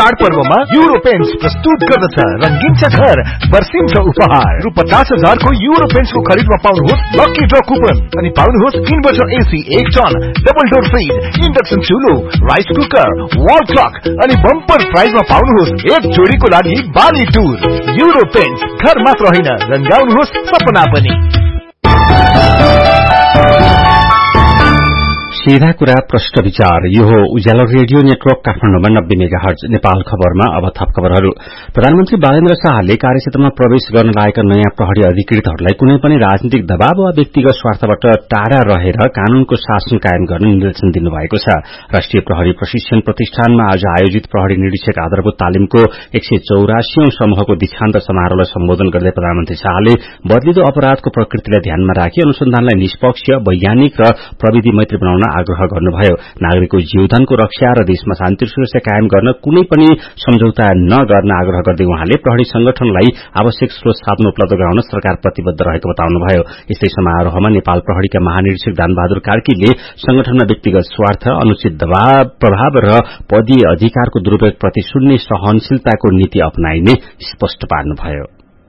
चाडपर्वमा euro paints प्रस्तुत गर्दछ रंगीन छ घर वर्षिन्छ उपहार रु 50,000 को युरो पेन्ट्स को खरिदमा पाउनुहोस् लकी ड्र कुपन अनि पाउनुहोस् inverter AC 1 ton double door fridge induction चुलो rice cooker wall clock अनि बम्पर प्राइजमा पाउनुहोस् एक जोडीको लागि बाली टुर युरो पेन्ट्स घर मात्र होइन रंगाउनुहोस् सपना पनि। सीधा कुरा प्रश्न विचार यो हो उज्यालो रेडियो नेटवर्क काठमाडौँमा 90 मेगाहर्ज नेपाल खबरमा अब थप खबरहरू। प्रधानमन्त्री बालेन्द्र शाहले कार्यक्षेत्रमा प्रवेश गर्न लागेका नयाँ प्रहरी अधिकृतहरूलाई कुनै पनि राजनीतिक दबाव वा व्यक्तिगत स्वार्थबाट टाढा रहेर कानूनको शासन कायम गर्न निर्देशन दिनुभएको छ। राष्ट्रिय प्रहरी प्रशिक्षण प्रतिष्ठानमा आज आयोजित प्रहरी निरीक्षक आधारभूत तालिमको 184औं समूहको दीक्षान्त समारोहलाई सम्बोधन गर्दै प्रधानमन्त्री शाहले बदलिदो अपराधको प्रकृतिलाई ध्यानमा राखी अनुसन्धानलाई निष्पक्ष वैज्ञानिक र प्रविधि मैत्री बनाउन आग्रह गर्नुभयो। नागरिकको जीवनको रक्षा र देशमा शान्ति सुरक्षा कायम गर्न कुनै पनि सम्झौता नगर्न आग्रह गर्दै उहाँले प्रहरी संगठनलाई आवश्यक स्रोत साधन उपलब्ध गराउन सरकार प्रतिबद्ध रहेको बताउनुभयो। यस्तै समारोहमा नेपाल प्रहरीका महानिरीक्षक दानबहादुर कार्कीले संगठनमा व्यक्तिगत स्वार्थ अनुचित दबाव प्रभाव र पदीय अधिकारको दुरूपयोग प्रति शून्य सहनशीलताको नीति अपनाइने स्पष्ट पार्नुभयो।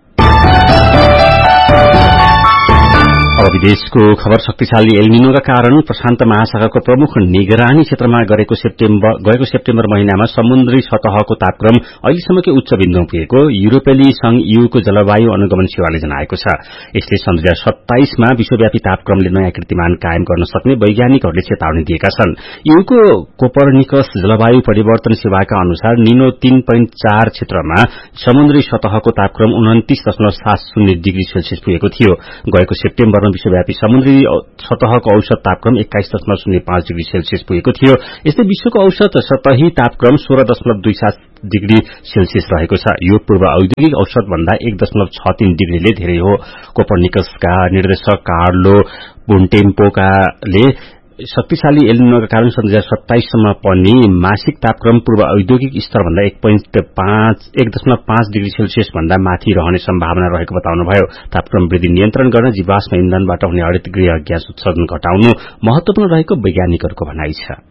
अब विदेशको खबर। शक्तिशाली एल्निनोका कारण प्रशान्त महासागरको प्रमुख निगरानी क्षेत्रमा गएको सेप्टेम्बर महिनामा समुद्री सतहको तापक्रम अहिलेसम्मकै उच्च बिन्दुमा पुगेको युरोपेली संघ ईयूको जलवायु अनुगमन सेवाले जनाएको छ। यसले सन् 2027 मा विश्वव्यापी तापक्रमले नयाँ कीर्तिमान कायम गर्न सक्ने वैज्ञानिकहरूले चेतावनी दिएका छन्। ईयूको कोपरनिकस जलवायु परिवर्तन सेवाका अनुसार निनो 3.4 क्षेत्रमा समुद्री सतहको तापक्रम 29.70 डिग्री सेल्सियस पुगेको थियो। गएको सेप्टेम्बरमा विश्वव्यापी समुद्री सतहको औसत तापक्रम 21.05 डिग्री सेल्सियस पुगेको थियो। यस्तै विश्वको औसत सतही तापक्रम 16.27 डिग्री सेल्सियस रहेको छ। यो पूर्व औद्योगिक औसत भन्दा 1.63 डिग्रीले धेरै हो। कोपरनिकसका निर्देशक कार्लो बोन्टेम्पोकाले शक्तिशाली एल्निनोका कारण सन् 2027 सम्म पनि मासिक तापक्रम पूर्व औद्योगिक स्तर भन्दा 1.5 डिग्री सेल्सियस भन्दा माथि रहने सम्भावना रहेको बताउनुभयो। तापक्रम वृद्धि नियन्त्रण गर्न जीवाश्म इन्धनबाट हुने हरित गृह ग्यास उत्सर्जन घटाउनु महत्वपूर्ण रहेको वैज्ञानिकहरूको भनाइ छ।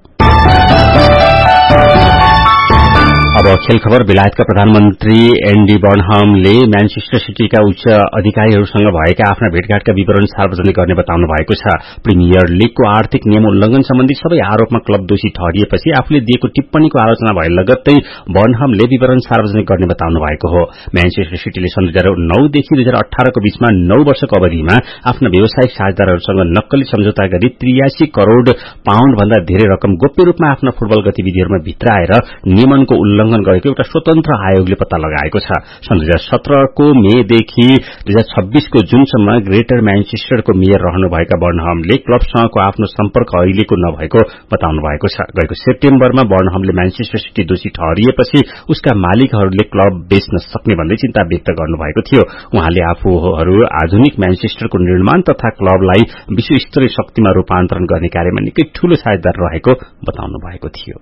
अब खेल खबर। बेलायतका प्रधानमन्त्री एन्डी बर्नहामले म्यानचेस्टर सिटीका उच्च अधिकारीहरूसँग भएका आफ्ना भेटघाटका विवरण सार्वजनिक गर्ने बताउनु भएको छ। प्रिमियर लीगको आर्थिक नियम उल्लंघन सम्बन्धी सबै आरोपमा क्लब दोषी ठहरिएपछि आफूले दिएको टिप्पणीको आलोचना भए लगत्तै बर्नहामले विवरण सार्वजनिक गर्ने बताउनु भएको हो। म्यानचेस्टर सिटीले सन् 2009 देखि 2018 को बीचमा 9 वर्षको अवधिमा आफ्ना व्यावसायिक साझेदारहरूसँग नक्कली सम्झौता गरी 83 करोड़ पाउण्ड भन्दा धेरै रकम गोप्य रूपमा आफ्ना फुटबल गतिविधिहरूमा भित्राएर नियमनको उल्लंघन गरेको एउटा स्वतन्त्र आयोगले पत्ता लगाएको छ। सन् 2017 को मेदेखि 2026 को जुनसम्म ग्रेटर म्यानचेस्टरको मेयर रहनुभएका बर्नहामले क्लबसँगको आफ्नो सम्पर्क अहिलेको नभएको बताउनु भएको छ। गएको सेप्टेम्बरमा बर्नहामले म्यानचेस्टर सिटी दोषी ठहरिएपछि उसका मालिकहरूले क्लब बेच्न सक्ने भन्दै चिन्ता व्यक्त गर्नुभएको थियो। उहाँले आफूहरू आधुनिक म्यानचेस्टरको निर्माण तथा क्लबलाई विश्वस्तरीय शक्तिमा रूपान्तरण गर्ने कार्यमा निकै ठूलो साझेदार रहेको बताउनु भएको थियो।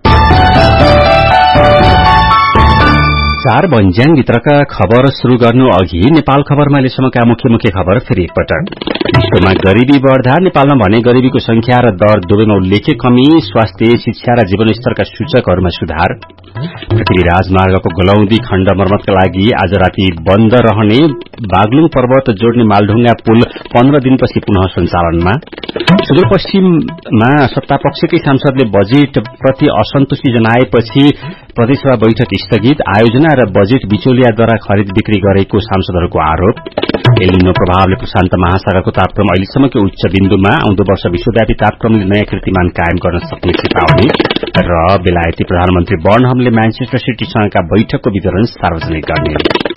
4 भन्ज्याङभित्रका खबर शुरू गर्नु अघि नेपाल खबरमा अहिलेसम्मका मुख्य खबर फेरि एकपटक। विश्वमा गरीबी बढ़दा नेपालमा भने गरीबीको संख्या र दर दुवैमा उल्लेख्य कमी। स्वास्थ्य शिक्षा र जीवनस्तरका सूचकहरूमा सुधार। पृथ्वी राजमार्गको गलौदी खण्ड मर्मतका लागि आज राति बन्द रहने बागलुङ पर्वत जोड्ने मालढुङ्गा पुल 15 दिनपछि पुनः सञ्चालनमा। सुदूरपश्चिममा सत्तापक्षकै सांसदले बजेट प्रति असन्तुष्टि जनाएपछि प्रदेशसभा बैठक स्थगित। आयोजना र बजेट बिचौलियाद्वारा खरिद बिक्री गरेको सांसदहरूको आरोप। एल्निनो प्रभावले प्रशान्त महासागरको तापक्रम अहिलेसम्मकै उच्च बिन्दुमा। आउँदो वर्ष विश्वव्यापी तापक्रमले नयाँ कीर्तिमान कायम गर्न सक्ने चेतावनी। र बेलायती प्रधानमन्त्री बर्नहामले म्यानचेस्टर सिटीसँगका बैठकको विवरण सार्वजनिक गर्ने।